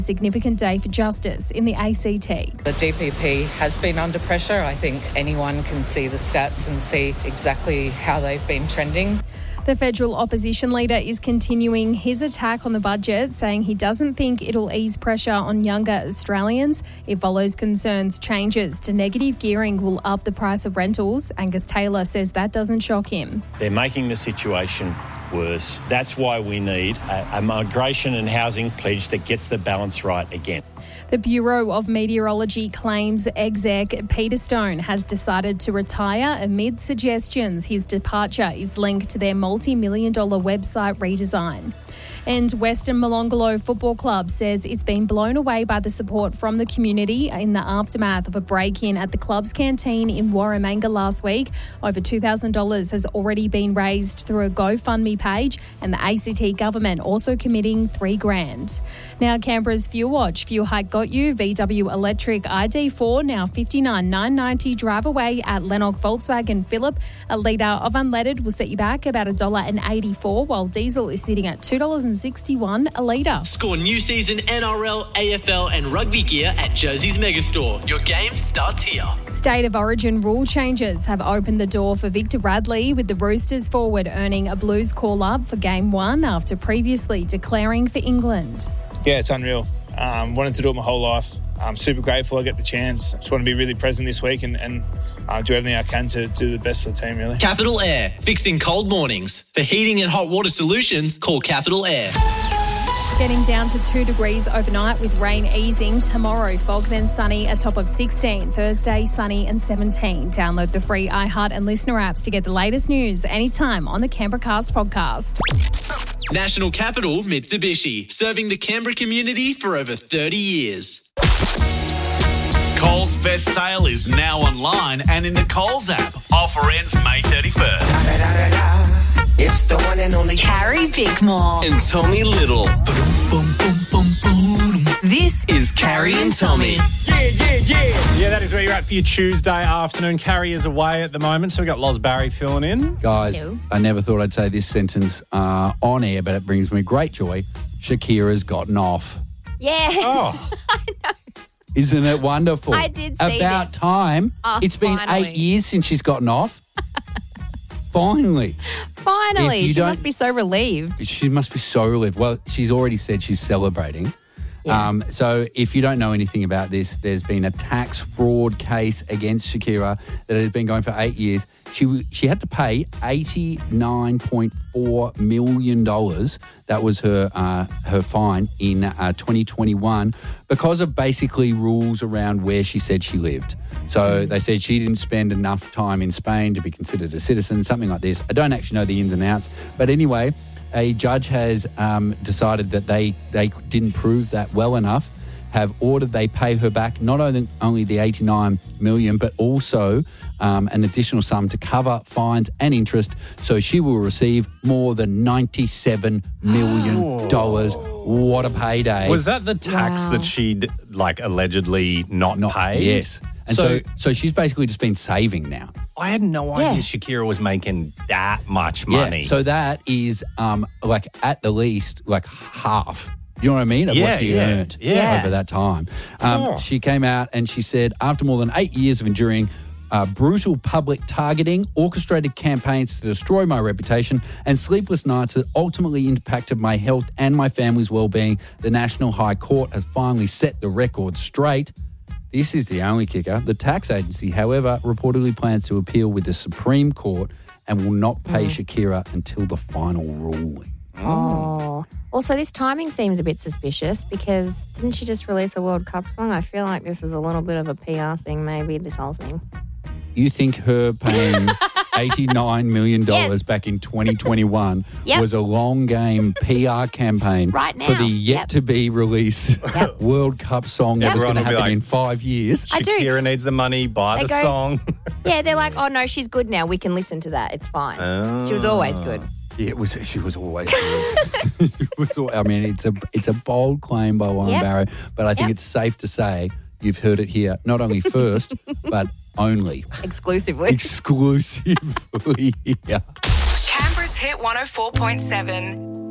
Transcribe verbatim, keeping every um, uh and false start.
Significant day for justice in the A C T. The D P P has been under pressure. I think anyone can see the stats and see exactly how they've been trending. The federal opposition leader is continuing his attack on the budget, saying he doesn't think it'll ease pressure on younger Australians. It follows concerns changes to negative gearing will up the price of rentals. Angus Taylor says that doesn't shock him. They're making the situation worse. That's why we need a, a migration and housing pledge that gets the balance right again. The Bureau of Meteorology claims exec Peter Stone has decided to retire amid suggestions his departure is linked to their multi-million dollar website redesign. And Western Molonglo Football Club says it's been blown away by the support from the community in the aftermath of a break-in at the club's canteen in Warramanga last week. Over two thousand dollars has already been raised through a GoFundMe page, and the A C T government also committing three grand. Now Canberra's Fuel Watch. Fuel hike got you. V W Electric I D four now fifty-nine thousand nine hundred ninety drive away at Lennox Volkswagen Phillip. A litre of unleaded will set you back about one dollar eighty-four, while diesel is sitting at two dollars sixty-one a litre. Score new season N R L, A F L and rugby gear at Josie's Megastore. Your game starts here. State of Origin rule changes have opened the door for Victor Radley, with the Roosters forward earning a Blues call-up for Game one after previously declaring for England. Yeah, it's unreal. Um, wanted to do it my whole life. I'm super grateful I get the chance. I just want to be really present this week and, and uh, do everything I can to do the best for the team, really. Capital Air, fixing cold mornings. For heating and hot water solutions, call Capital Air. Getting down to two degrees overnight with rain easing. Tomorrow, fog then sunny, a top of sixteen. Thursday, sunny and seventeen. Download the free iHeart and Listener apps to get the latest news anytime on the Canberra Cast podcast. National Capital Mitsubishi, serving the Canberra community for over thirty years. Coles Best Sale is now online and in the Coles app. Offer ends May thirty-first. It's the one and only Carrie Bickmore and Tommy Little. This is Carrie and Tommy. Yeah, yeah, yeah. Yeah, that is where you're at for your Tuesday afternoon. Carrie is away at the moment, so we've got Loz Barry filling in. Guys, Hello. I never thought I'd say this sentence uh, on air, but it brings me great joy. Shakira's gotten off. Yes. Oh. I know. Isn't it wonderful? I did see About this. time. Oh, it's been finally. eight years since she's gotten off. Finally. Finally. If you She don't- must be so relieved. She must be so relieved. Well, she's already said she's celebrating. Yeah. Um, so if you don't know anything about this, there's been a tax fraud case against Shakira that has been going for eight years. She she had to pay eighty-nine point four million dollars. That was her uh, her fine in uh, twenty twenty-one because of basically rules around where she said she lived. So they said she didn't spend enough time in Spain to be considered a citizen, something like this. I don't actually know the ins and outs. But anyway, a judge has um, decided that they, they didn't prove that well enough, have ordered they pay her back not only, only the eighty-nine million dollars, but also um, an additional sum to cover fines and interest. So she will receive more than ninety-seven million dollars. What a payday. Was that the tax Wow. that she'd, like, allegedly not, Not paid? Yes. And so, So- so she's basically just been saving now. I had no Yeah. idea Shakira was making that much money. Yeah. So that is um, like at the least like half. You know what I mean? Of Yeah, what she yeah, earned yeah. over that time. Um, Oh. She came out and she said, after more than eight years of enduring uh, brutal public targeting, orchestrated campaigns to destroy my reputation, and sleepless nights that ultimately impacted my health and my family's well-being, the National High Court has finally set the record straight. This is the only kicker. The tax agency, however, reportedly plans to appeal with the Supreme Court and will not pay Mm. Shakira until the final ruling. Oh. Also, this timing seems a bit suspicious because didn't she just release a World Cup song? I feel like this is a little bit of a P R thing, maybe, this whole thing. You think her paying eighty-nine million dollars Yes. back in twenty twenty-one Yep. was a long game P R campaign Right for the now. yet Yep. to be released Yep. World Cup song that was Everyone going to will be happen like, in five years? I do. Shakira needs the money, buy They the go- song. Yeah, they're like, oh, no, she's good now. We can listen to that. It's fine. She was always good. Yeah, it was. She was always good. It was al- I mean, it's a it's a bold claim by Warren Yep. Barrow, but I think Yep. it's safe to say you've heard it here, not only first, but only Exclusively. exclusively here. Canberra's Hit one oh four point seven.